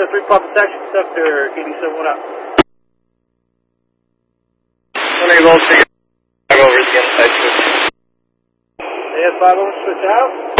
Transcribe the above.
3 Pop Protection, Sector 87, what up? 20 volts, 5 over the inside switch. They had 5 over switch out?